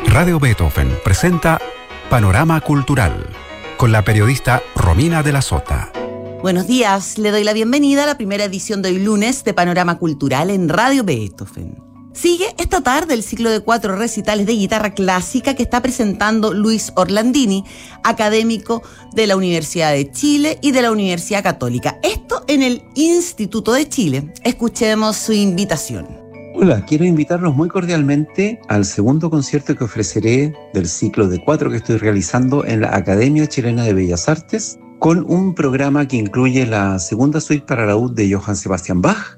Radio Beethoven presenta Panorama Cultural con la periodista Romina de la Sota. Buenos días, le doy la bienvenida a la primera edición de hoy lunes de Panorama Cultural en Radio Beethoven. Sigue esta tarde el ciclo de 4 recitales de guitarra clásica que está presentando Luis Orlandini, académico de la Universidad de Chile y de la Universidad Católica. Esto en el Instituto de Chile. Escuchemos su invitación. Hola, quiero invitarlos muy cordialmente al segundo concierto que ofreceré del ciclo de 4 que estoy realizando en la Academia Chilena de Bellas Artes, con un programa que incluye la segunda suite para laúd de Johann Sebastian Bach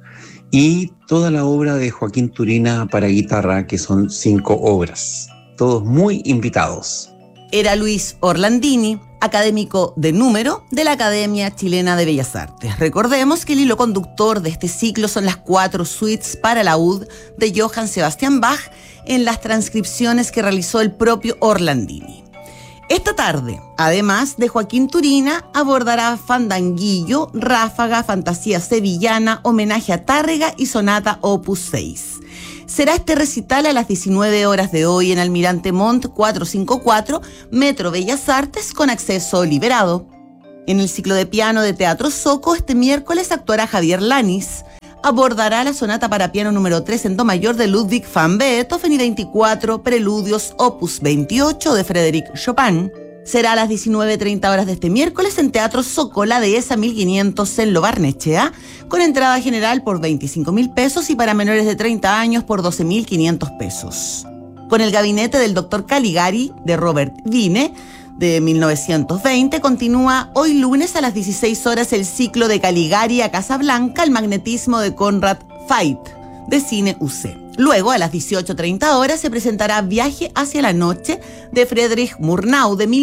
y toda la obra de Joaquín Turina para guitarra, que son 5 obras. Todos muy invitados. Era Luis Orlandini, académico de número de la Academia Chilena de Bellas Artes. Recordemos que el hilo conductor de este ciclo son las 4 suites para laúd de Johann Sebastian Bach en las transcripciones que realizó el propio Orlandini. Esta tarde, además de Joaquín Turina, abordará Fandanguillo, Ráfaga, Fantasía Sevillana, Homenaje a Tárrega y Sonata Opus 6. Será este recital a las 19 horas de hoy en Almirante Montt 454, Metro Bellas Artes, con acceso liberado. En el ciclo de piano de Teatro Soco, este miércoles actuará Javier Lanis. Abordará la sonata para piano número 3 en do mayor de Ludwig van Beethoven y 24 preludios opus 28 de Frédéric Chopin. Será a las 19:30 horas de este miércoles en Teatro Soco, la dehesa 1500 en Lo Barnechea, con entrada general por 25.000 pesos y para menores de 30 años por 12.500 pesos. Con el gabinete del Dr. Caligari de Robert Wiene, de 1920, continúa hoy lunes a las 16 horas el ciclo de Caligari a Casablanca, el magnetismo de Conrad Veidt, de Cine UC. Luego, a las 18:30 horas, se presentará Viaje hacia la noche de Friedrich Murnau, de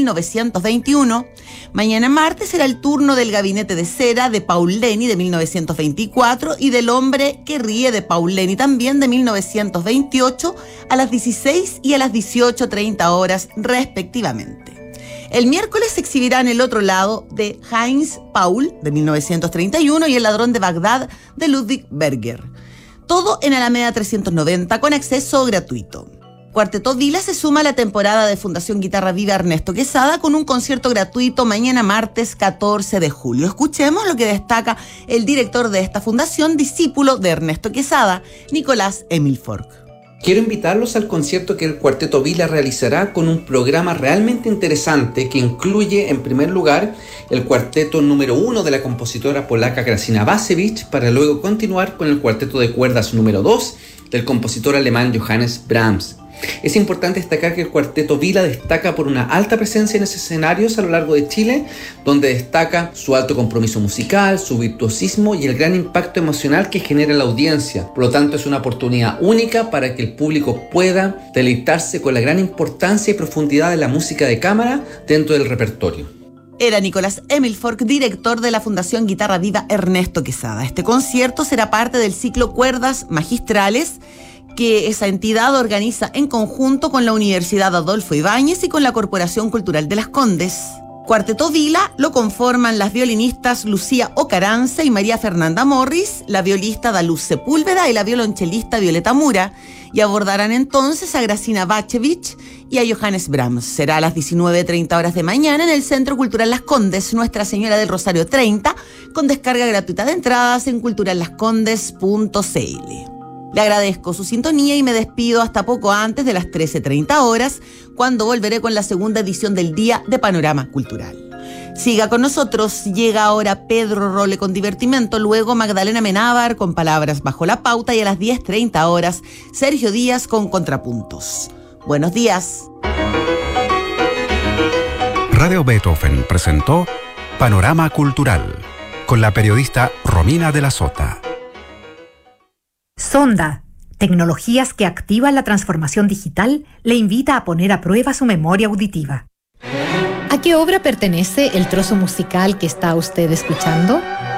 1921. Mañana martes será el turno del Gabinete de Cera de Paul Leni, de 1924, y del Hombre que ríe de Paul Leni, también de 1928, a las 16 y a las 18:30 horas, respectivamente. El miércoles se exhibirá en El otro lado de Heinz Paul, de 1931, y El ladrón de Bagdad, de Ludwig Berger. Todo en Alameda 390, con acceso gratuito. Cuarteto Vila se suma a la temporada de Fundación Guitarra Viva Ernesto Quesada con un concierto gratuito mañana martes 14 de julio. Escuchemos lo que destaca el director de esta fundación, discípulo de Ernesto Quesada, Nicolás Emilfork. Quiero invitarlos al concierto que el Cuarteto Vila realizará con un programa realmente interesante que incluye, en primer lugar, el cuarteto número 1 de la compositora polaca Grażyna Bacewicz, para luego continuar con el cuarteto de cuerdas número 2 del compositor alemán Johannes Brahms. Es importante destacar que el Cuarteto Vila destaca por una alta presencia en escenarios a lo largo de Chile, donde destaca su alto compromiso musical, su virtuosismo y el gran impacto emocional que genera en la audiencia. Por lo tanto, es una oportunidad única para que el público pueda deleitarse con la gran importancia y profundidad de la música de cámara dentro del repertorio. Era Nicolás Emilfork, director de la Fundación Guitarra Viva Ernesto Quesada. Este concierto será parte del ciclo Cuerdas Magistrales, que esa entidad organiza en conjunto con la Universidad Adolfo Ibáñez y con la Corporación Cultural de Las Condes. Cuarteto Vila lo conforman las violinistas Lucía Ocarance y María Fernanda Morris, la violista Daluz Sepúlveda y la violonchelista Violeta Mura, y abordarán entonces a Grażyna Bacewicz y a Johannes Brahms. Será a las 19:30 horas de mañana en el Centro Cultural Las Condes, Nuestra Señora del Rosario 30, con descarga gratuita de entradas en culturallascondes.cl. Le agradezco su sintonía y me despido hasta poco antes de las 13:30 horas, cuando volveré con la segunda edición del Día de Panorama Cultural. Siga con nosotros, llega ahora Pedro Role con Divertimento, luego Magdalena Menábar con Palabras bajo la pauta y a las 10:30 horas Sergio Díaz con Contrapuntos. Buenos días. Radio Beethoven presentó Panorama Cultural con la periodista Romina de la Sota. Sonda, tecnologías que activan la transformación digital, le invita a poner a prueba su memoria auditiva. ¿A qué obra pertenece el trozo musical que está usted escuchando?